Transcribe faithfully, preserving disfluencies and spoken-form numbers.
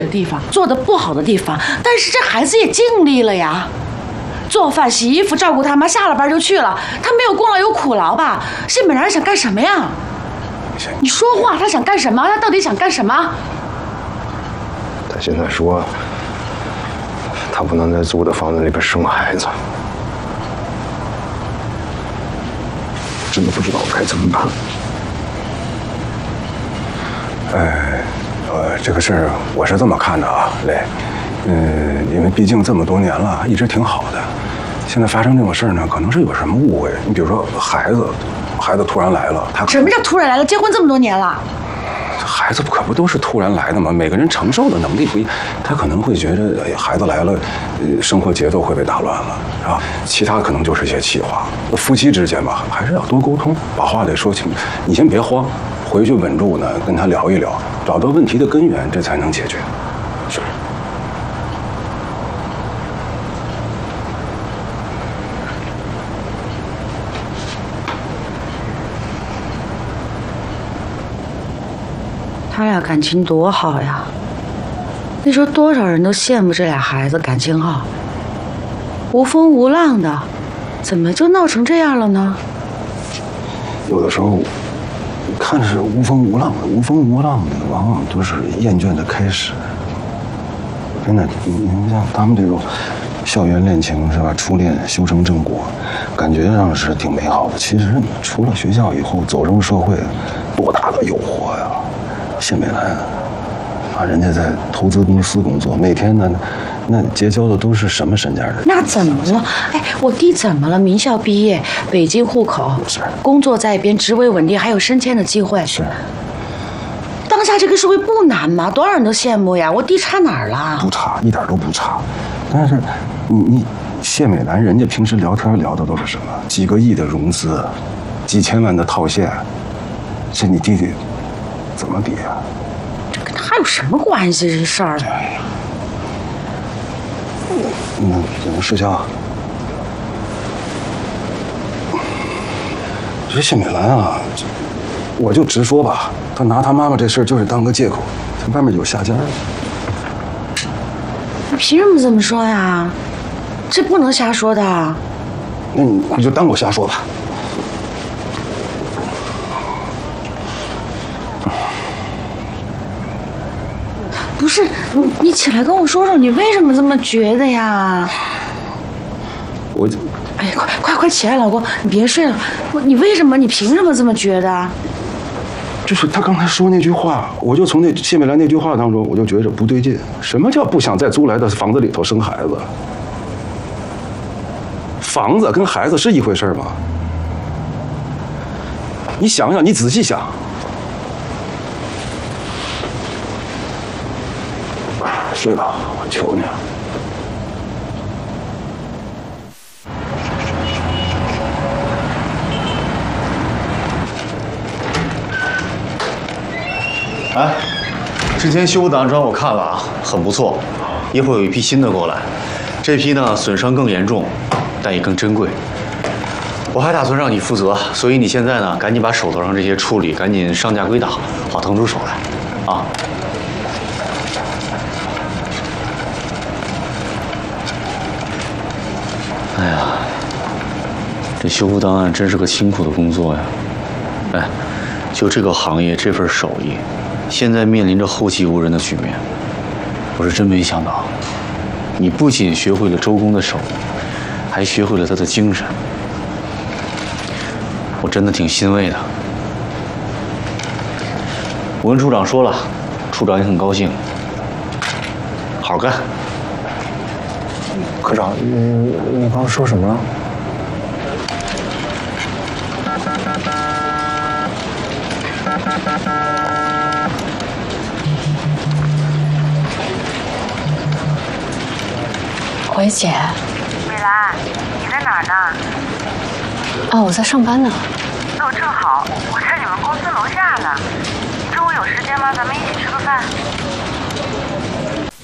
的地方，做的不好的地方，但是这孩子也尽力了呀。做饭、洗衣服、照顾他妈，下了班就去了，他没有功劳有苦劳吧？谢美兰想干什么呀？你说话，他想干什么？他到底想干什么？ 他现在说，他不能在租的房子里边生孩子，真的不知道该怎么办。 哎，呃，这个事儿我是这么看的啊，磊，嗯，因为毕竟这么多年了，一直挺好的。现在发生这种事儿呢，可能是有什么误会。你比如说孩子，孩子突然来了，他什么叫突然来了？结婚这么多年了， 孩子可不都是突然来的吗？每个人承受的能力不一，他可能会觉得，哎，孩子来了，呃，生活节奏会被打乱了，是吧？其他可能就是一些气话。夫妻之间吧，还是要多沟通，把话得说清。你先别慌，回去稳住呢，跟他聊一聊，找到问题的根源，这才能解决。是。 他俩感情多好呀！那时候多少人都羡慕这俩孩子感情好，无风无浪的，怎么就闹成这样了呢？ 有的时候看是无风无浪的，无风无浪的，往往都是厌倦的开始。真的，你你像他们这种校园恋情是吧？初恋修成正果，感觉上是挺美好的。其实出了学校以后，走入社会，多大的诱惑呀！谢美兰啊，人家在投资公司工作，每天呢，那结交的都是什么身家人？ 那怎么了？哎，我弟怎么了？名校毕业，北京户口， 是工作在一边，职位稳定，还有升迁的机会。 是。 当下这个社会不难吗？多少人都羡慕呀！我弟差哪儿了？ 不差，一点都不差。但是，你你谢美兰，人家平时聊天聊的都是什么？几个亿的融资，几千万的套现，这你弟弟怎么比啊？ 这跟他有什么关系？这事儿。 嗯，怎么世强？这谢美兰啊，我就直说吧，她拿她妈妈这事儿就是当个借口，她外面有下家。 你凭什么这么说呀？这不能瞎说的。 那你你就当我瞎说吧。 不是你，你起来跟我说说，你为什么这么觉得呀？ 我， 哎呀，快快快起来，老公，你别睡了。我，你为什么？你凭什么这么觉得？ 就是他刚才说那句话，我就从那谢美兰那句话当中，我就觉着不对劲。什么叫不想在租来的房子里头生孩子？房子跟孩子是一回事吗？你想想，你仔细想。睡吧，我求你了。 哎，之前修复档案砖我看了啊，很不错。一会儿有一批新的过来，这批呢损伤更严重，但也更珍贵。我还打算让你负责，所以你现在呢赶紧把手头上这些处理，赶紧上架归档，好腾出手来，啊。哎呀，这修复档案真是个辛苦的工作呀！哎，就这个行业这份手艺，现在面临着后继无人的局面。我是真没想到，你不仅学会了周公的手艺，还学会了他的精神。我真的挺欣慰的。我跟处长说了，处长也很高兴。好好干。 科长，你你刚说什么了？ 喂，姐。 美兰，你在哪儿呢？ 哦，我在上班呢。 哦，正好，我在你们公司楼下呢。中午有时间吗？咱们一起吃个饭。